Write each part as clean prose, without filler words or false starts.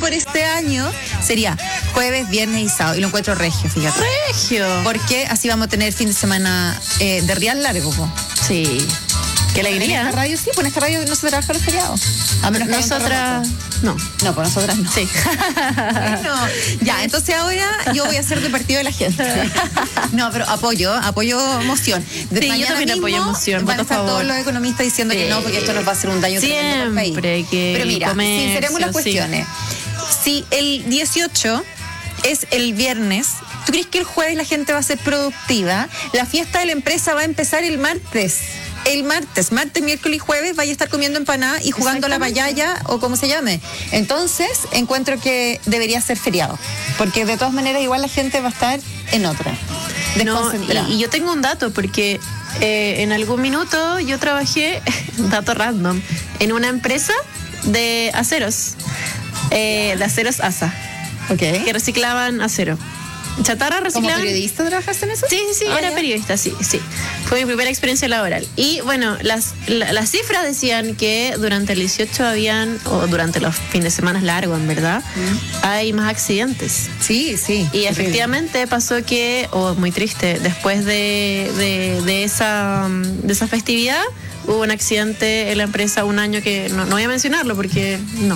por este año sería jueves, viernes y sábado. Y lo encuentro regio, fíjate. Regio. Porque así vamos a tener fin de semana de real largo, po. Sí. Qué alegría. En esta radio sí, pues en esta radio no se trabaja los feriados. A menos que nosotras no. No, pues nosotras no. Sí. Bueno, ya, entonces ahora yo voy a ser de partido de la gente. No, pero apoyo moción. Sí, yo también apoyo moción. Van a estar todos los economistas diciendo que no, porque esto nos va a hacer un daño tremendo al país. Pero mira, comercio, sinceremos las cuestiones. Si el 18 es el viernes, ¿tú crees que el jueves la gente va a ser productiva? La fiesta de la empresa va a empezar el martes. El martes, miércoles y jueves vaya a estar comiendo empanada y jugando la payaya o como se llame. Entonces, encuentro que debería ser feriado. Porque de todas maneras igual la gente va a estar en otra. No, y yo tengo un dato, porque en algún minuto yo trabajé, dato random, en una empresa de aceros. De aceros ASA. Okay. Que reciclaban acero. Chatarra reciclaban. ¿Como periodista trabajaste en eso? Sí, era periodista, sí. Fue mi primera experiencia laboral. Y bueno, las cifras decían que durante el 18 o durante los fines de semana largos, en verdad, hay más accidentes. Sí. Y efectivamente pasó que, muy triste, después de esa festividad, hubo un accidente en la empresa un año que no voy a mencionarlo porque no.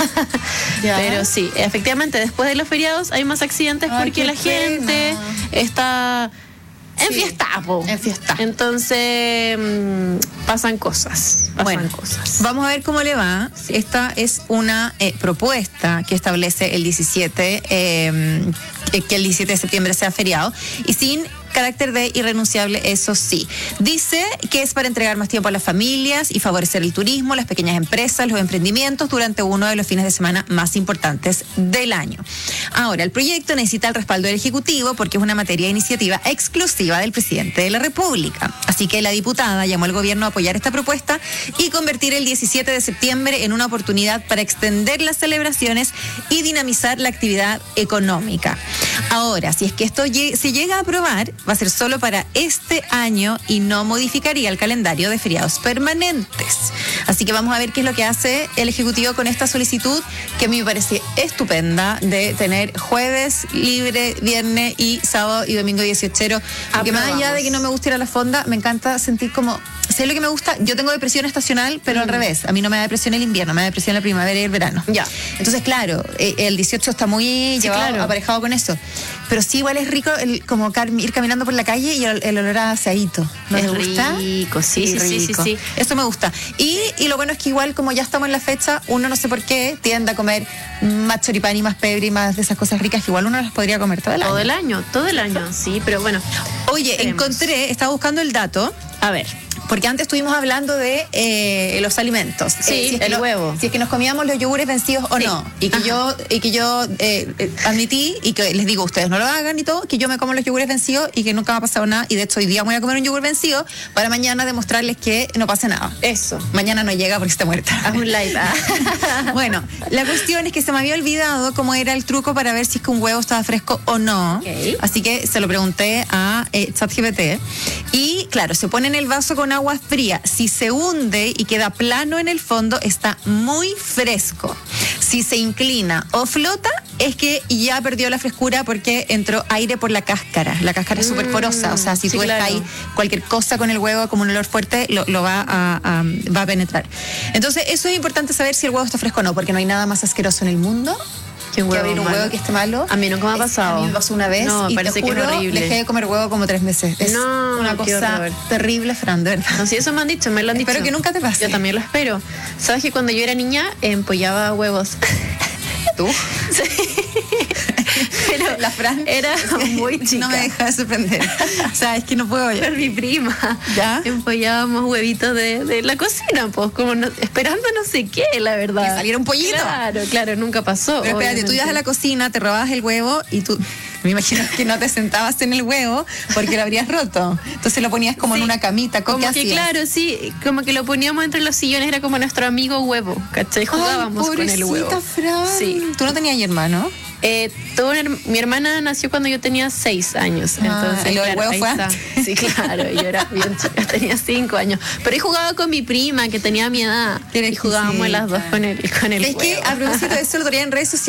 Pero sí, efectivamente, después de los feriados hay más accidentes porque la gente está enfiestada. Entonces, pasan cosas. Vamos a ver cómo le va. Esta es una propuesta que establece el 17, que el 17 de septiembre sea feriado y sin carácter de irrenunciable, eso sí. Dice que es para entregar más tiempo a las familias y favorecer el turismo, las pequeñas empresas, los emprendimientos durante uno de los fines de semana más importantes del año. Ahora, el proyecto necesita el respaldo del Ejecutivo porque es una materia de iniciativa exclusiva del presidente de la República. Así que la diputada llamó al gobierno a apoyar esta propuesta y convertir el 17 de septiembre en una oportunidad para extender las celebraciones y dinamizar la actividad económica. Ahora, si es que esto se llega a aprobar, va a ser solo para este año y no modificaría el calendario de feriados permanentes. Así que vamos a ver qué es lo que hace el Ejecutivo con esta solicitud, que a mí me parece estupenda, de tener jueves libre, viernes y sábado y domingo 18. Porque más allá de que no me guste ir a la fonda, me encanta sentir como... ¿Sabes lo que me gusta? Yo tengo depresión estacional, pero al revés. A mí no me da depresión el invierno, me da depresión la primavera y el verano. Ya. Entonces, claro, el 18 está muy llevado, aparejado con eso. Pero sí, igual es rico como ir caminando por la calle y el olor a asadito. ¿No te gusta? Rico, sí. Eso me gusta. Y lo bueno es que igual, como ya estamos en la fecha, uno no sé por qué tiende a comer más choripán y más pebre y más de esas cosas ricas que igual uno las podría comer todo el año. Todo el año, sí, pero bueno. Oye, estaba buscando el dato. A ver. Porque antes estuvimos hablando de los alimentos. Sí, el huevo. Si es que nos comíamos los yogures vencidos o no. Y que yo admití, y que les digo, ustedes no lo hagan y todo, que yo me como los yogures vencidos y que nunca me ha pasado nada. Y de hecho hoy día voy a comer un yogur vencido para mañana demostrarles que no pasa nada. Eso. Mañana no llega porque está muerta. Haz un live. Bueno, la cuestión es que se me había olvidado cómo era el truco para ver si es que un huevo estaba fresco o no. Okay. Así que se lo pregunté a ChatGPT. Y claro, se pone en el vaso con agua fría. Si se hunde y queda plano en el fondo, está muy fresco. Si se inclina o flota, es que ya perdió la frescura porque entró aire por la cáscara. La cáscara es súper porosa. O sea, si tú dejas ahí cualquier cosa con el huevo como un olor fuerte, lo va a penetrar. Entonces, eso es importante saber si el huevo está fresco o no, porque no hay nada más asqueroso en el mundo que abrir un huevo que esté malo. A mí nunca me ha pasado. A mí me pasó una vez y parece te juro, que es horrible. Dejé de comer huevo como 3 meses. Es una cosa terrible, Fran, de verdad. No, sí, eso me han dicho, me lo han dicho. Espero que nunca te pase. Yo también lo espero. ¿Sabes que cuando yo era niña empollaba huevos? ¿Tú? Sí. Pero la Fran era muy chica. No me deja de sorprender. O sea, es que no puedo yo. Con mi prima. ¿Ya? Empollábamos huevitos de la cocina, pues, como esperando no sé qué, la verdad. Que saliera un pollito. Claro, nunca pasó. Pero espérate, tú ibas a la cocina, te robabas el huevo y tú... Me imagino que no te sentabas en el huevo porque lo habrías roto. Entonces lo ponías como en una camita. Como ¿Qué que hacías? Claro, sí, como que lo poníamos entre los sillones, era como nuestro amigo huevo, ¿cachai? Jugábamos con el huevo. Fran. Sí. ¿Tú no tenías hermano? Mi hermana nació cuando yo tenía 6 años. Entonces, ¿y el huevo fue antes? Sí, claro, yo era bien chica, tenía 5 años. Pero he jugado con mi prima, que tenía mi edad. Y jugábamos las dos con el es huevo. Que a propósito de eso, lo tenía en redes sociales.